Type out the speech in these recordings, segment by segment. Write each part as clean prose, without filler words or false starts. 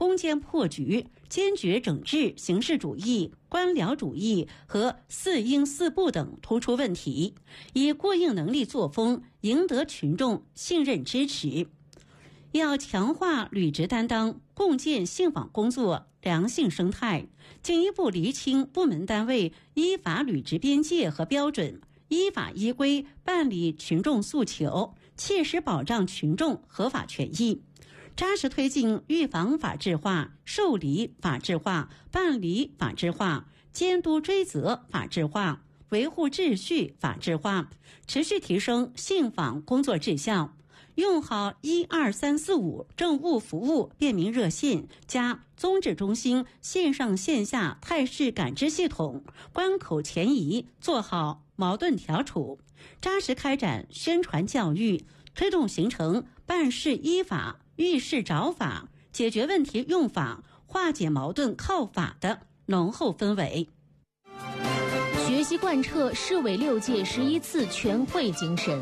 攻坚破局，坚决整治形式主义、官僚主义和四应四不等突出问题，以过硬能力作风赢得群众信任支持。要强化履职担当，共建信访工作良性生态，进一步厘清部门单位依法履职边界和标准，依法依规办理群众诉求，切实保障群众合法权益，扎实推进预防法治化、受理法治化、办理法治化、监督追责法治化、维护秩序法治化，持续提升信访工作质效。用好12345政务服务便民热线加综治中心线上线下态势感知系统，关口前移，做好矛盾调处，扎实开展宣传教育，推动形成办事依法、遇事找法、解决问题用法、化解矛盾靠法的浓厚氛围。 学习贯彻市委6届11次全会精神。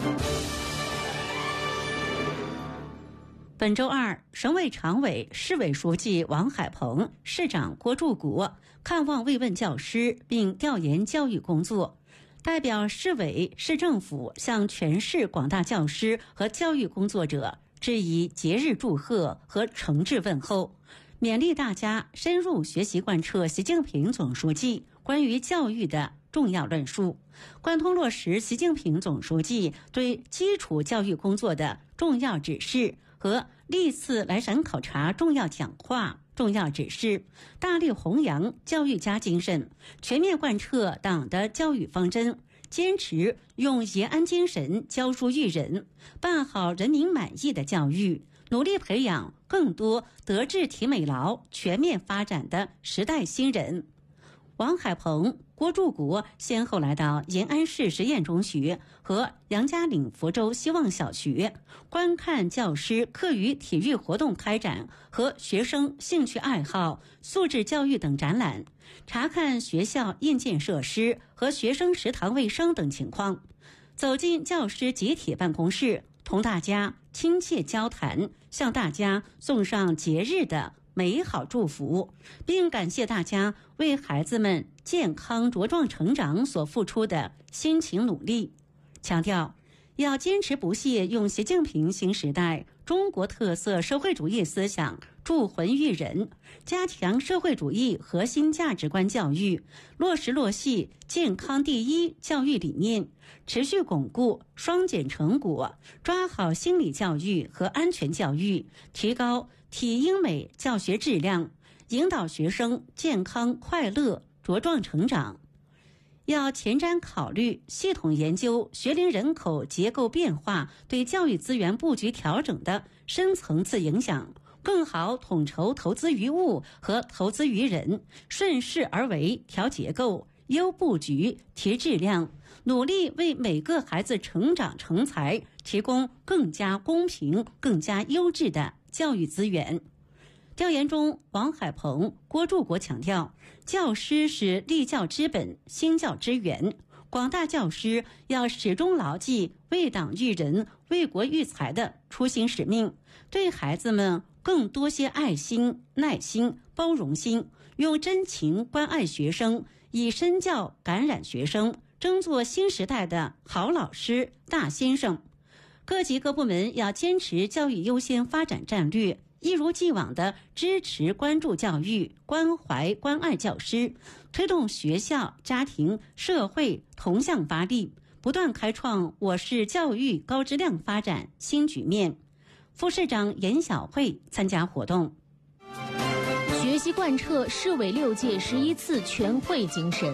本周二，省委常委、市委书记王海鹏、市长郭柱国看望慰问教师并调研教育工作，代表市委、市政府向全市广大教师和教育工作者致以节日祝贺和诚挚问候，勉励大家深入学习贯彻习近平总书记关于教育的重要论述，贯通落实习近平总书记对基础教育工作的重要指示和历次来省考察重要讲话、重要指示，大力弘扬教育家精神，全面贯彻党的教育方针，坚持用延安精神教书育人，办好人民满意的教育，努力培养更多德智体美劳全面发展的时代新人。王海鹏、郭柱国先后来到延安市实验中学和杨家岭福州希望小学，观看教师课余体育活动开展和学生兴趣爱好、素质教育等展览，查看学校硬件设施和学生食堂卫生等情况，走进教师集体办公室，同大家亲切交谈，向大家送上节日的美好祝福，并感谢大家为孩子们健康茁壮成长所付出的辛勤努力，强调要坚持不懈用习近平新时代中国特色社会主义思想铸魂育人，加强社会主义核心价值观教育，落实落细健康第一教育理念，持续巩固双减成果，抓好心理教育和安全教育，提高体英美教学质量，引导学生健康快乐茁壮成长。要前瞻考虑，系统研究学龄人口结构变化对教育资源布局调整的深层次影响，更好统筹投资于物和投资于人，顺势而为调结构，优布局提质量，努力为每个孩子成长成才提供更加公平、更加优质的教育资源。调研中，王海鹏、郭柱国强调，教师是立教之本、兴教之源，广大教师要始终牢记为党育人、为国育才的初心使命，对孩子们更多些爱心、耐心、包容心，用真情关爱学生，以身教感染学生，争做新时代的好老师、大先生。各级各部门要坚持教育优先发展战略，一如既往地支持关注教育，关怀关爱教师，推动学校、家庭、社会同向发力，不断开创我市教育高质量发展新局面。副市长严晓慧参加活动。 学习贯彻市委6届11次全会精神。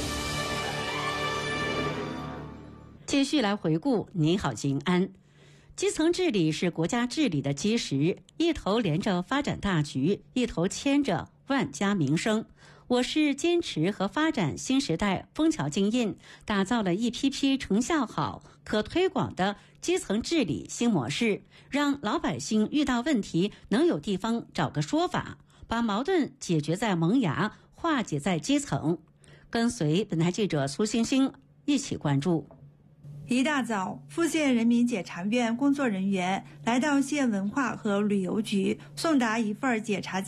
继续来回顾你好静安。基层治理是国家治理的基石，一头连着发展大局，一头牵着万家民生。我市坚持和发展新时代枫桥经验，打造了一批批成效好、可推广的基层治理新模式，让老百姓遇到问题能有地方找个说法，把矛盾解决在萌芽，化解在基层。跟随本台记者苏星星一起关注。 一大早，富县人民检察院工作人员来到县文化和旅游局，送达一份检察